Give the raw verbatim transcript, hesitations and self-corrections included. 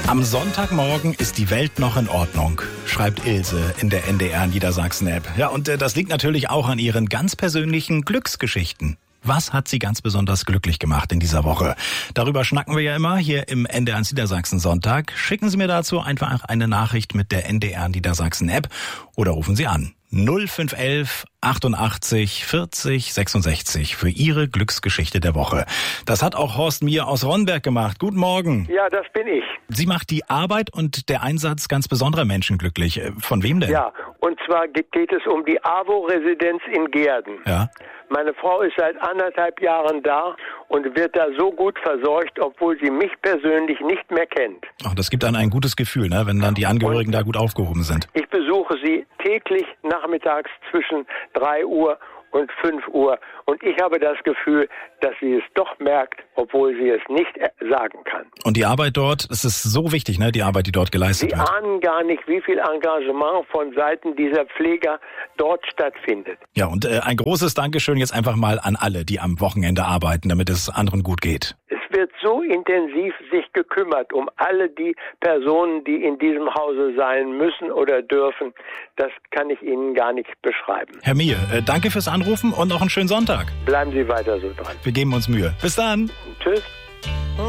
Am Sonntagmorgen ist die Welt noch in Ordnung, schreibt Ilse in der N D R Niedersachsen-App. Ja, und äh, das liegt natürlich auch an ihren ganz persönlichen Glücksgeschichten. Was hat sie ganz besonders glücklich gemacht in dieser Woche? Darüber schnacken wir ja immer hier im N D R Niedersachsen Sonntag. Schicken Sie mir dazu einfach eine Nachricht mit der N D R Niedersachsen App oder rufen Sie an. null fünf elf achtundachtzig vierzig sechsundsechzig für Ihre Glücksgeschichte der Woche. Das hat auch Horst Mier aus Ronnberg gemacht. Guten Morgen. Ja, das bin ich. Sie macht die Arbeit und der Einsatz ganz besonderer Menschen glücklich. Von wem denn? Ja, und zwar geht es um die AWO-Residenz in Gehrden. Ja. Meine Frau ist seit anderthalb Jahren da und wird da so gut versorgt, obwohl sie mich persönlich nicht mehr kennt. Ach, das gibt dann ein gutes Gefühl, ne, wenn dann die Angehörigen und da gut aufgehoben sind. Ich besuche sie täglich nachmittags zwischen drei Uhr und fünf Uhr. Und ich habe das Gefühl, dass sie es doch merkt, obwohl sie es nicht sagen kann. Und die Arbeit dort, es ist so wichtig, ne, die Arbeit, die dort geleistet Sie wird. Sie ahnen gar nicht, wie viel Engagement von Seiten dieser Pfleger dort stattfindet. Ja, und äh, ein großes Dankeschön jetzt einfach mal an alle, die am Wochenende arbeiten, damit es anderen gut geht. Es wird so intensiv sich gekümmert um alle die Personen, die in diesem Hause sein müssen oder dürfen. Das kann ich Ihnen gar nicht beschreiben. Herr Mier, äh, danke fürs Anrufen und noch einen schönen Sonntag. Bleiben Sie weiter so dran. Wir geben uns Mühe. Bis dann. Tschüss.